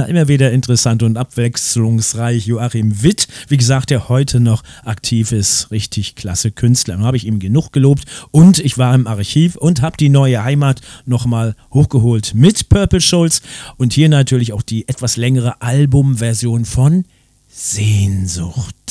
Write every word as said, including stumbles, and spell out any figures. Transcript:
immer wieder interessant und abwechslungsreich. Joachim Witt, wie gesagt, der heute noch aktiv ist, richtig klasse Künstler. Dann habe ich ihm genug gelobt und ich war im Archiv und habe die neue Heimat nochmal hochgeholt mit Purple Schulz und hier natürlich auch die etwas längere Albumversion von Sehnsucht.